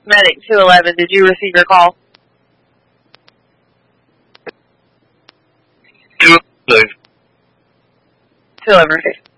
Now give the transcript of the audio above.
Medic 211, did you receive your call? 211. 211.